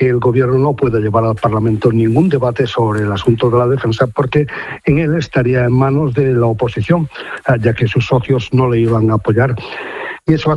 que el Gobierno no puede llevar al Parlamento ningún debate sobre el asunto de la defensa, porque en él estaría en manos de la oposición, ya que sus socios no le iban a apoyar. Y eso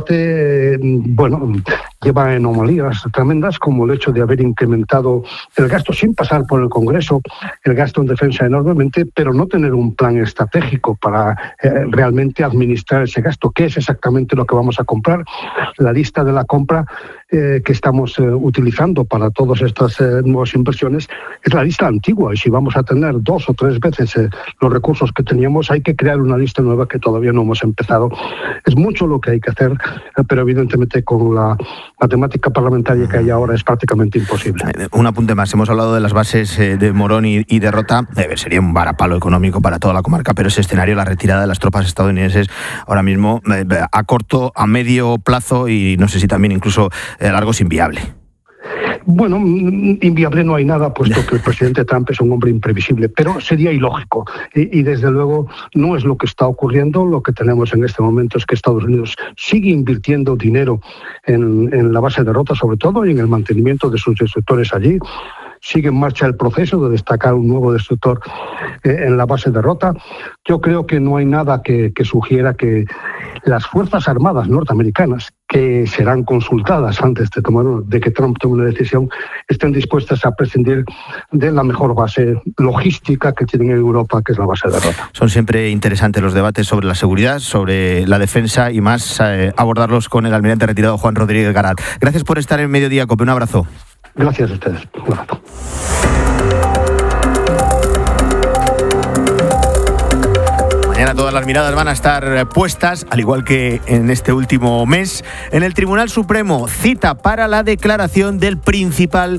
lleva a anomalías tremendas, como el hecho de haber incrementado el gasto sin pasar por el Congreso, el gasto en defensa enormemente, pero no tener un plan estratégico para realmente administrar ese gasto. ¿Qué es exactamente lo que vamos a comprar? La lista de la compra que estamos utilizando para todas estas nuevas inversiones es la lista antigua, y si vamos a tener 2 o 3 veces los recursos que teníamos, hay que crear una lista nueva que todavía no hemos empezado. Es mucho lo que hay que hacer, pero evidentemente con la matemática parlamentaria que hay ahora es prácticamente imposible. Un apunte más, hemos hablado de las bases de Morón y de Rota. Sería un varapalo económico para toda la comarca, pero ese escenario, la retirada de las tropas estadounidenses ahora mismo a corto, a medio plazo y no sé si también incluso a largo, es inviable. Bueno, inviable no hay nada, puesto que el presidente Trump es un hombre imprevisible, pero sería ilógico. Y desde luego no es lo que está ocurriendo. Lo que tenemos en este momento es que Estados Unidos sigue invirtiendo dinero en la base de Rota, sobre todo, y en el mantenimiento de sus destructores allí. Sigue en marcha el proceso de destacar un nuevo destructor en la base de Rota. Yo creo que no hay nada que sugiera que las Fuerzas Armadas norteamericanas, que serán consultadas antes de que Trump tome una decisión, estén dispuestas a prescindir de la mejor base logística que tienen en Europa, que es la base de Rota. Son siempre interesantes los debates sobre la seguridad, sobre la defensa y más abordarlos con el almirante retirado Juan Rodríguez Garat. Gracias por estar en Mediodía Cope. Un abrazo. Gracias a ustedes. Un abrazo. Mañana todas las miradas van a estar puestas, al igual que en este último mes, en el Tribunal Supremo. Cita para la declaración del principal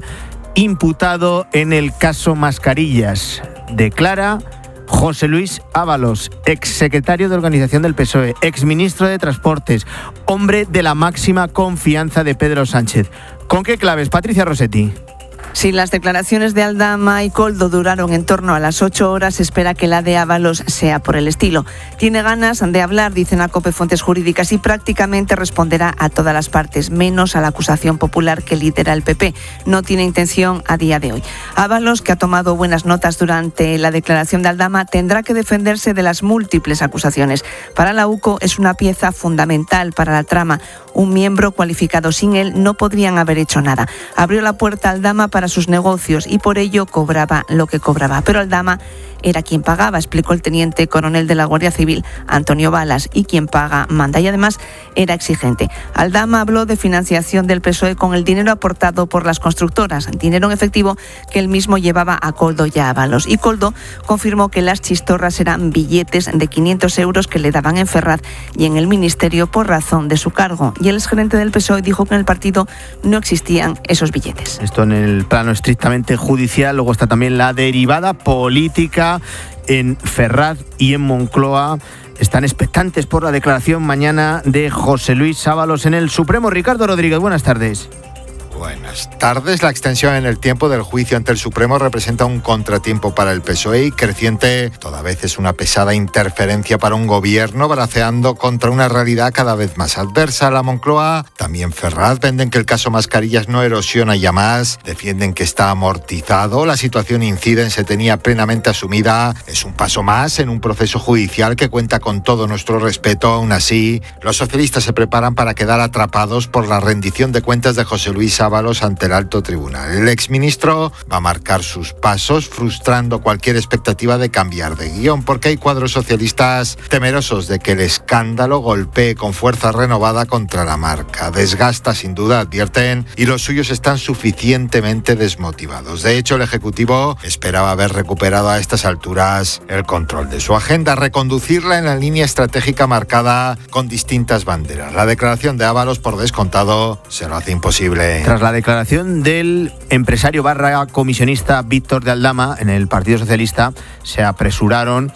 imputado en el caso Mascarillas. Declara José Luis Ábalos, exsecretario de Organización del PSOE, exministro de Transportes, hombre de la máxima confianza de Pedro Sánchez. ¿Con qué claves, Patricia Rossetti? Si las declaraciones de Aldama y Koldo duraron en torno a las 8 horas, se espera que la de Ábalos sea por el estilo. Tiene ganas de hablar, dicen a COPE fuentes jurídicas, y prácticamente responderá a todas las partes, menos a la acusación popular que lidera el PP. No tiene intención a día de hoy. Ábalos, que ha tomado buenas notas durante la declaración de Aldama, tendrá que defenderse de las múltiples acusaciones. Para la UCO es una pieza fundamental para la trama. Un miembro cualificado, sin él no podrían haber hecho nada. Abrió la puerta a Aldama para sus negocios y por ello cobraba lo que cobraba. Pero Aldama era quien pagaba, explicó el teniente coronel de la Guardia Civil, Antonio Balas, y quien paga manda, y además era exigente. Aldama habló de financiación del PSOE con el dinero aportado por las constructoras, dinero en efectivo que él mismo llevaba a Koldo y a Ábalos. Y Koldo confirmó que las chistorras eran billetes de 500 euros que le daban en Ferraz y en el Ministerio por razón de su cargo. Y el exgerente del PSOE dijo que en el partido no existían esos billetes. Esto en el plano estrictamente judicial. Luego está también la derivada política. En Ferraz y en Moncloa están expectantes por la declaración mañana de José Luis Ábalos en el Supremo. Ricardo Rodríguez, buenas tardes. Buenas tardes. La extensión en el tiempo del juicio ante el Supremo representa un contratiempo para el PSOE y creciente. Toda vez es una pesada interferencia para un gobierno braceando contra una realidad cada vez más adversa. La Moncloa, también Ferraz, venden que el caso Mascarillas no erosiona ya más, defienden que está amortizado, la situación incide, se tenía plenamente asumida. Es un paso más en un proceso judicial que cuenta con todo nuestro respeto. Aún así, los socialistas se preparan para quedar atrapados por la rendición de cuentas de José Luis Ábalos ante el alto tribunal. El exministro va a marcar sus pasos, frustrando cualquier expectativa de cambiar de guión, porque hay cuadros socialistas temerosos de que el escándalo golpee con fuerza renovada contra la marca. Desgasta sin duda, advierten, y los suyos están suficientemente desmotivados. De hecho, el Ejecutivo esperaba haber recuperado a estas alturas el control de su agenda, reconducirla en la línea estratégica marcada con distintas banderas. La declaración de Ábalos, por descontado, se lo hace imposible. Tras la declaración del empresario / comisionista Víctor de Aldama en el Partido Socialista, se apresuraron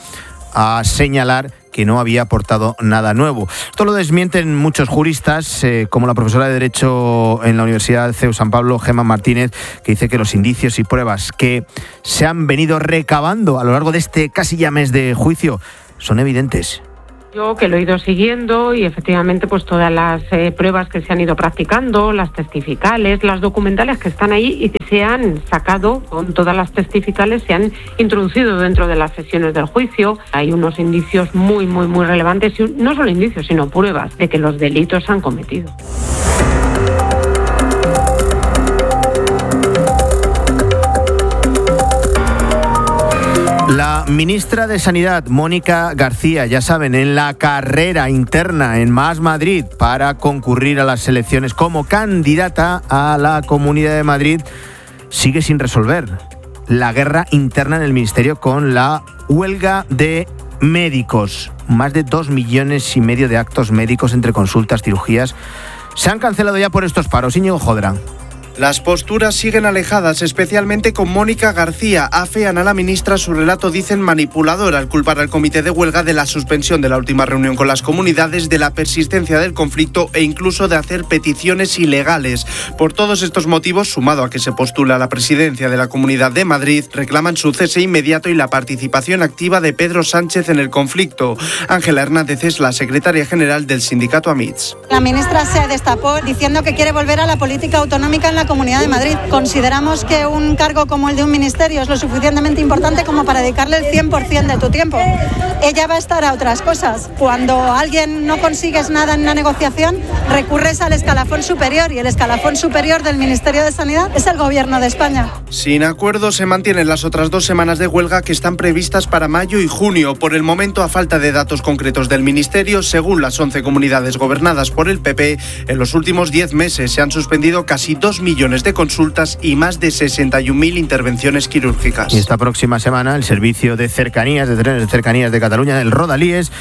a señalar que no había aportado nada nuevo. Esto lo desmienten muchos juristas, como la profesora de Derecho en la Universidad CEU San Pablo, Gemma Martínez, que dice que los indicios y pruebas que se han venido recabando a lo largo de este casi ya mes de juicio son evidentes. Yo que lo he ido siguiendo y efectivamente pues todas las pruebas que se han ido practicando, las testificales, las documentales que están ahí y que se han sacado, con todas las testificales se han introducido dentro de las sesiones del juicio. Hay unos indicios muy relevantes, y no solo indicios sino pruebas de que los delitos se han cometido. La ministra de Sanidad, Mónica García, ya saben, en la carrera interna en Más Madrid para concurrir a las elecciones como candidata a la Comunidad de Madrid, sigue sin resolver la guerra interna en el Ministerio con la huelga de médicos. Más de 2,5 millones de actos médicos entre consultas, cirugías, se han cancelado ya por estos paros. Íñigo Jodra. Las posturas siguen alejadas, especialmente con Mónica García. Afean a la ministra, su relato dicen manipulador, al culpar al comité de huelga de la suspensión de la última reunión con las comunidades, de la persistencia del conflicto e incluso de hacer peticiones ilegales. Por todos estos motivos, sumado a que se postula a la presidencia de la Comunidad de Madrid, reclaman su cese inmediato y la participación activa de Pedro Sánchez en el conflicto. Ángela Hernández es la secretaria general del sindicato AMITS. La ministra se destapó diciendo que quiere volver a la política autonómica en la Comunidad de Madrid. Consideramos que un cargo como el de un ministerio es lo suficientemente importante como para dedicarle el 100% de tu tiempo. Ella va a estar a otras cosas. Cuando alguien no consigues nada en una negociación, recurres al escalafón superior, y el escalafón superior del Ministerio de Sanidad es el Gobierno de España. Sin acuerdo se mantienen las otras 2 semanas de huelga que están previstas para mayo y junio. Por el momento, a falta de datos concretos del Ministerio, según las 11 comunidades gobernadas por el PP, en los últimos 10 meses se han suspendido casi 2 millones de consultas y más de 61.000 intervenciones quirúrgicas. Y esta próxima semana el servicio de cercanías, de trenes de cercanías de Cataluña, el Rodalies,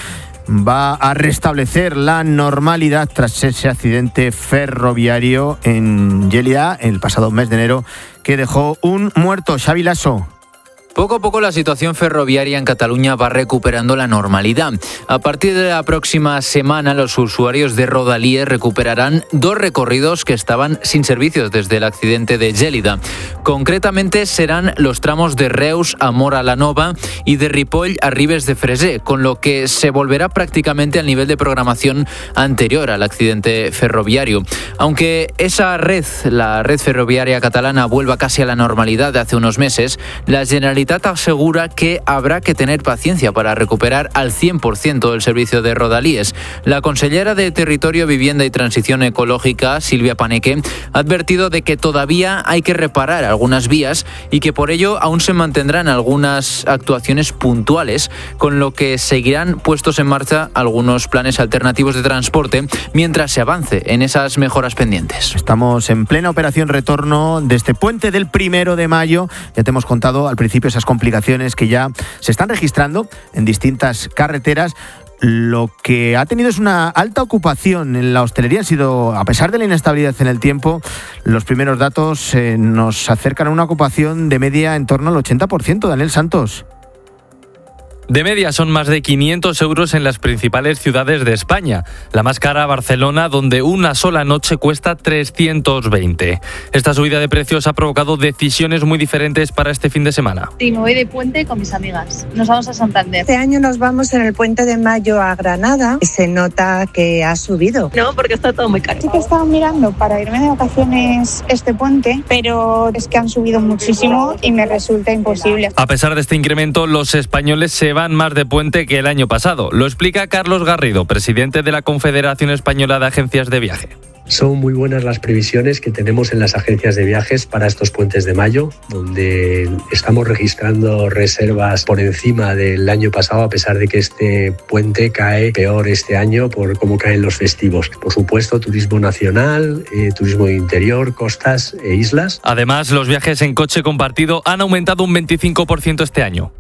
va a restablecer la normalidad tras ese accidente ferroviario en Lleida el pasado mes de enero que dejó un muerto. Xavi Lasso. Poco a poco la situación ferroviaria en Cataluña va recuperando la normalidad. A partir de la próxima semana, los usuarios de Rodalies recuperarán 2 recorridos que estaban sin servicios desde el accidente de Gélida. Concretamente serán los tramos de Reus a Móra la Nova y de Ripoll a Ribes de Freser, con lo que se volverá prácticamente al nivel de programación anterior al accidente ferroviario. Aunque esa red, la red ferroviaria catalana, vuelva casi a la normalidad de hace unos meses, la Generalitat asegura que habrá que tener paciencia para recuperar al 100% el servicio de Rodalies. La consellera de Territorio, Vivienda y Transición Ecológica, Silvia Paneque, ha advertido de que todavía hay que reparar algunas vías y que por ello aún se mantendrán algunas actuaciones puntuales, con lo que seguirán puestos en marcha algunos planes alternativos de transporte mientras se avance en esas mejoras pendientes. Estamos en plena operación retorno de este puente del 1 de mayo. Ya te hemos contado al principio esas complicaciones que ya se están registrando en distintas carreteras. Lo que ha tenido es una alta ocupación en la hostelería. Han sido, a pesar de la inestabilidad en el tiempo, los primeros datos nos acercan a una ocupación de media en torno al 80%. Daniel Santos. De media son más de 500 euros en las principales ciudades de España. La más cara, Barcelona, donde una sola noche cuesta 320. Esta subida de precios ha provocado decisiones muy diferentes para este fin de semana. Sí, me voy de puente con mis amigas. Nos vamos a Santander. Este año nos vamos en el puente de mayo a Granada. Se nota que ha subido. No, porque está todo muy caro. Sí que estaba mirando para irme de vacaciones este puente, pero es que han subido muchísimo y me resulta imposible. A pesar de este incremento, los españoles se van más de puente que el año pasado. Lo explica Carlos Garrido, presidente de la Confederación Española de Agencias de Viaje. Son muy buenas las previsiones que tenemos en las agencias de viajes para estos puentes de mayo, donde estamos registrando reservas por encima del año pasado, a pesar de que este puente cae peor este año por cómo caen los festivos. Por supuesto, turismo nacional, turismo de interior, costas e islas. Además, los viajes en coche compartido han aumentado un 25% este año.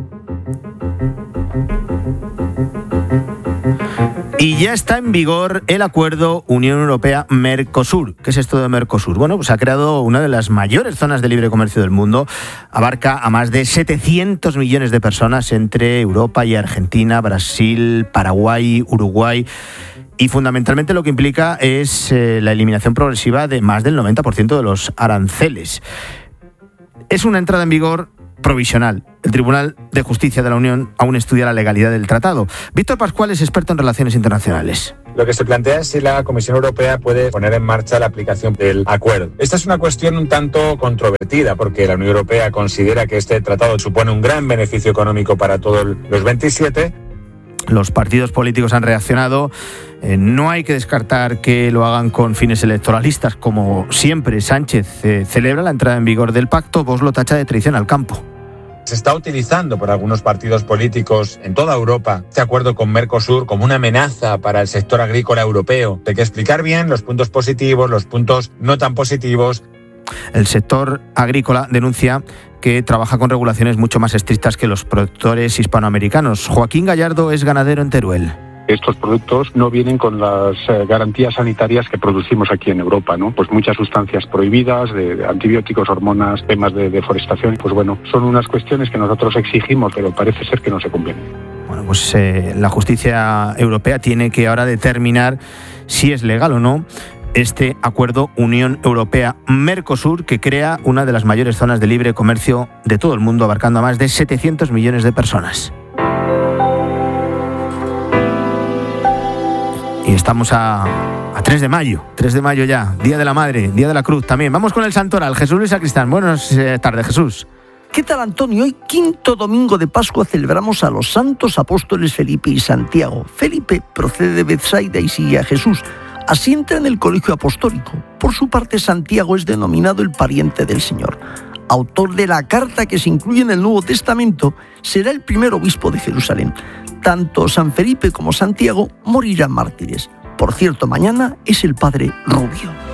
Y ya está en vigor el acuerdo Unión Europea-Mercosur. ¿Qué es esto de Mercosur? Bueno, pues ha creado una de las mayores zonas de libre comercio del mundo. Abarca a más de 700 millones de personas entre Europa y Argentina, Brasil, Paraguay, Uruguay. Y fundamentalmente lo que implica es la eliminación progresiva de más del 90% de los aranceles. Es una entrada en vigor provisional. El Tribunal de Justicia de la Unión aún estudia la legalidad del tratado. Víctor Pascual es experto en relaciones internacionales. Lo que se plantea es si la Comisión Europea puede poner en marcha la aplicación del acuerdo. Esta es una cuestión un tanto controvertida porque la Unión Europea considera que este tratado supone un gran beneficio económico para todos los 27. Los partidos políticos han reaccionado. No hay que descartar que lo hagan con fines electoralistas. Como siempre, Sánchez celebra la entrada en vigor del pacto. Vox lo tacha de traición al campo. Se está utilizando por algunos partidos políticos en toda Europa este acuerdo con Mercosur como una amenaza para el sector agrícola europeo. Hay que explicar bien los puntos positivos, los puntos no tan positivos. El sector agrícola denuncia que trabaja con regulaciones mucho más estrictas que los productores hispanoamericanos. Joaquín Gallardo es ganadero en Teruel. Estos productos no vienen con las garantías sanitarias que producimos aquí en Europa, ¿no? Pues muchas sustancias prohibidas, de antibióticos, hormonas, temas de deforestación. Pues bueno, son unas cuestiones que nosotros exigimos, pero parece ser que no se cumplen. Bueno, pues la justicia europea tiene que ahora determinar si es legal o no este acuerdo Unión Europea-Mercosur, que crea una de las mayores zonas de libre comercio de todo el mundo, abarcando a más de 700 millones de personas. Y estamos a 3 de mayo ya, Día de la Madre, Día de la Cruz también. Vamos con el Santoral, Jesús Luis Sacristán. Buenas tardes, Jesús. ¿Qué tal, Antonio? Hoy, quinto domingo de Pascua, celebramos a los santos apóstoles Felipe y Santiago. Felipe procede de Betsaida y sigue a Jesús. Así entra en el colegio apostólico. Por su parte, Santiago es denominado el pariente del Señor. Autor de la carta que se incluye en el Nuevo Testamento, será el primer obispo de Jerusalén. Tanto San Felipe como Santiago morirán mártires. Por cierto, mañana es el Padre Rubio.